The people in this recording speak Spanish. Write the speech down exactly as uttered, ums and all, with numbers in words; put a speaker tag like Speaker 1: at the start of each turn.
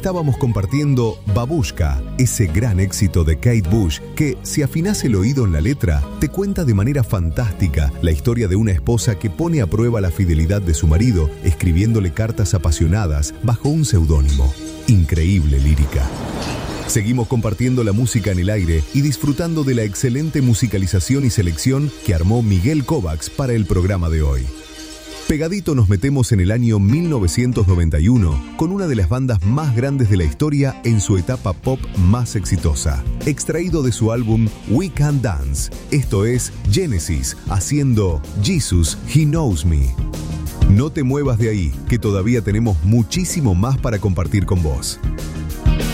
Speaker 1: estábamos compartiendo Babushka, ese gran éxito de Kate Bush que, si afinás el oído en la letra, te cuenta de manera fantástica la historia de una esposa que pone a prueba la fidelidad de su marido, escribiéndole cartas apasionadas bajo un seudónimo. Increíble lírica. Seguimos compartiendo la música en el aire y disfrutando de la excelente musicalización y selección que armó Miguel Kovacs para el programa de hoy. Pegadito nos metemos en el año mil novecientos noventa y uno con una de las bandas más grandes de la historia en su etapa pop más exitosa, extraído de su álbum We Can Dance. Esto es Genesis haciendo Jesus, He Knows Me. No te muevas de ahí, que todavía tenemos muchísimo más para compartir con vos.